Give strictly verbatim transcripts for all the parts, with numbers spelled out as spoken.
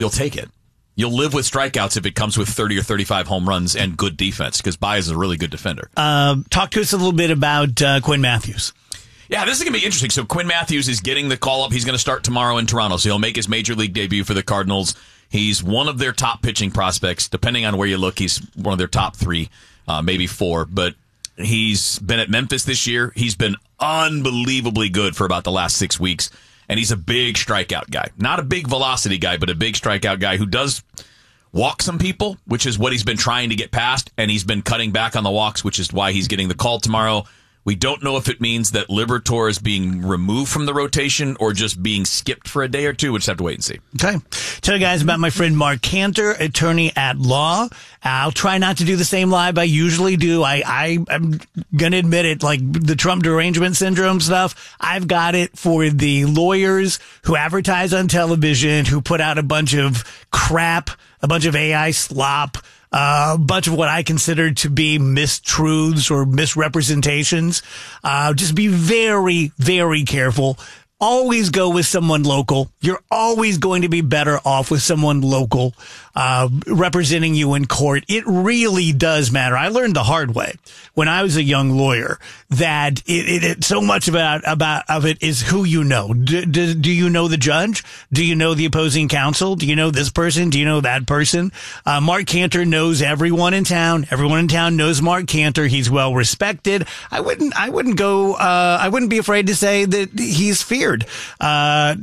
you'll take it. You'll live with strikeouts if it comes with thirty or thirty-five home runs and good defense, because Baez is a really good defender. Uh, talk to us a little bit about uh, Quinn Matthews. Yeah, this is going to be interesting. So Quinn Matthews is getting the call up. He's going to start tomorrow in Toronto, so he'll make his major league debut for the Cardinals. He's one of their top pitching prospects. Depending on where you look, he's one of their top three, uh, maybe four. But he's been at Memphis this year. He's been unbelievably good for about the last six weeks. And he's a big strikeout guy. Not a big velocity guy, but a big strikeout guy who does walk some people, which is what he's been trying to get past. And he's been cutting back on the walks, which is why he's getting the call tomorrow. We don't know if it means that Liberatore is being removed from the rotation or just being skipped for a day or two. We'll just have to wait and see. Okay. Tell you guys about my friend Mark Cantor, attorney at law. I'll try not to do the same live I usually do. I, I, I'm going to admit it, like the Trump derangement syndrome stuff. I've got it for the lawyers who advertise on television, who put out a bunch of crap, a bunch of A I slop, Uh, a bunch of what I consider to be mistruths or misrepresentations. Uh, just be very, very careful. Always go with someone local. You're always going to be better off with someone local, uh, representing you in court. It really does matter. I learned the hard way when I was a young lawyer that it, it, it so much about, about, of it is who you know. Do, do, do you know the judge? Do you know the opposing counsel? Do you know this person? Do you know that person? Uh, Mark Cantor knows everyone in town. Everyone in town knows Mark Cantor. He's well respected. I wouldn't, I wouldn't go, uh, I wouldn't be afraid to say that he's feared. Uh,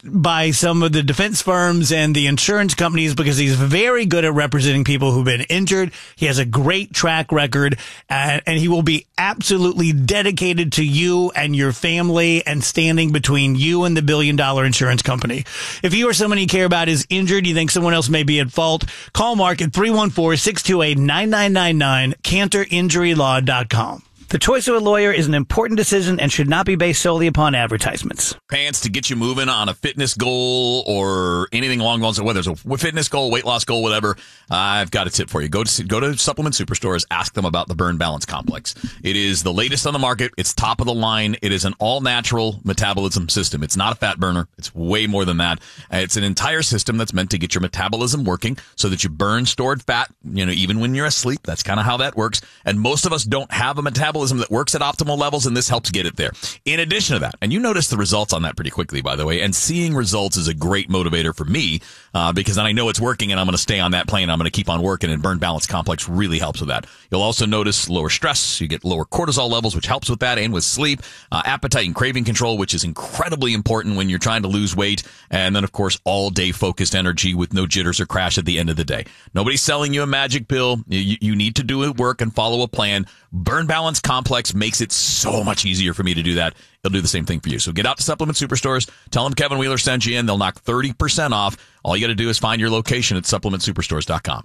by some of the defense firms and the insurance companies because he's very good at representing people who've been injured. He has a great track record, uh, and he will be absolutely dedicated to you and your family and standing between you and the billion dollar insurance company. If you or someone you care about is injured, you think someone else may be at fault, call Mark at three one four, six two eight, nine nine nine nine, cantor injury law dot com. The choice of a lawyer is an important decision and should not be based solely upon advertisements. Pants to get you moving on a fitness goal or anything along those lines, whether it's a fitness goal, weight loss goal, whatever. I've got a tip for you. Go to go to Supplement Superstores. Ask them about the Burn Balance Complex. It is the latest on the market. It's top of the line. It is an all-natural metabolism system. It's not a fat burner. It's way more than that. It's an entire system that's meant to get your metabolism working so that you burn stored fat, you know, even when you're asleep. That's kind of how that works. And most of us don't have a metabolism that works at optimal levels, and this helps get it there. In addition to that, and you notice the results on that pretty quickly, by the way, and seeing results is a great motivator for me uh, because then I know it's working and I'm going to stay on that plane. I'm going to keep on working, and Burn Balance Complex really helps with that. You'll also notice lower stress. You get lower cortisol levels, which helps with that and with sleep, uh, appetite and craving control, which is incredibly important when you're trying to lose weight. And then, of course, all-day focused energy with no jitters or crash at the end of the day. Nobody's selling you a magic pill. You, you need to do it work and follow a plan. Burn Balance Complex makes it so much easier for me to do that. It'll do the same thing for you. So get out to Supplement Superstores. Tell them Kevin Wheeler sent you in. They'll knock thirty percent off. All you got to do is find your location at supplement superstores dot com.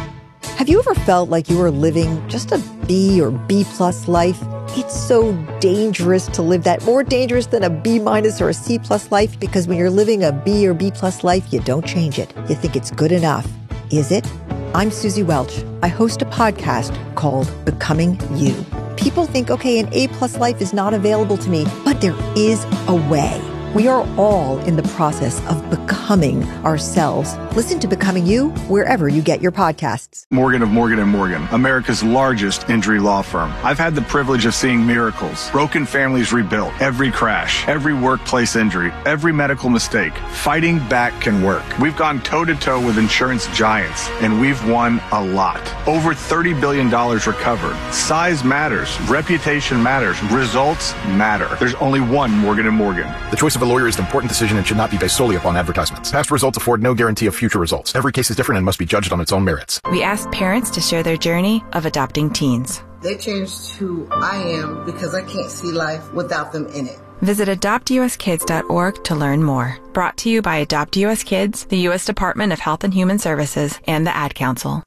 Have you ever felt like you were living just a B or B plus life? It's so dangerous to live that, more dangerous than a B minus or a C plus life, because when you're living a B or B plus life, you don't change it. You think it's good enough. Is it? I'm Susie Welch. I host a podcast called Becoming You. People think, okay, an A-plus life is not available to me, but there is a way. We are all in the process of becoming ourselves. Listen to Becoming You wherever you get your podcasts. Morgan of Morgan and Morgan, America's largest injury law firm. I've had the privilege of seeing miracles, broken families rebuilt, every crash, every workplace injury, every medical mistake. Fighting back can work. We've gone toe-to-toe with insurance giants, and we've won a lot. Over thirty billion dollars recovered. Size matters. Reputation matters. Results matter. There's only one Morgan and Morgan. The choice of a lawyer is an important decision and should not be based solely upon advertisements. Past results afford no guarantee of future results. Every case is different and must be judged on its own merits. We asked parents to share their journey of adopting teens. They changed who I am because I can't see life without them in it. Visit adopt u s kids dot org to learn more. Brought to you by Adopt U S Kids, the U S Department of Health and Human Services, and the Ad Council.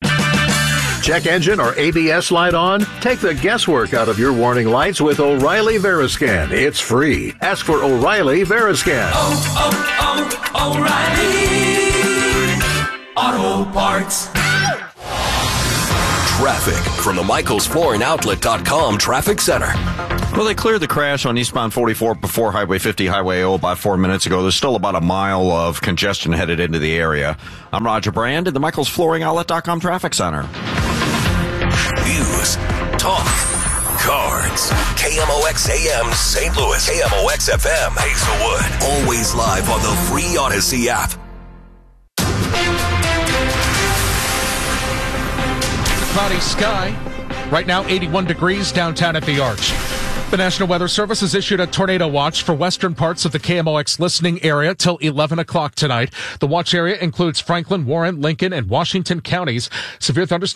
Check engine or A B S light on? Take the guesswork out of your warning lights with O'Reilly Veriscan. It's free. Ask for O'Reilly Veriscan. Oh, oh, oh, O'Reilly Auto Parts. Traffic from the Michaels Flooring Outlet dot com Traffic Center. Well, they cleared the crash on eastbound forty-four before Highway fifty, Highway O about four minutes ago. There's still about a mile of congestion headed into the area. I'm Roger Brand in the Michaels Flooring Outlet dot com Traffic Center. News, talk, cards. K M O X A M Saint Louis. K M O X F M Hazelwood. Always live on the free Odyssey app. Cloudy sky. Right now, eighty-one degrees downtown at the Arch. The National Weather Service has issued a tornado watch for western parts of the K M O X listening area till eleven o'clock tonight. The watch area includes Franklin, Warren, Lincoln, and Washington counties. Severe thunderstorms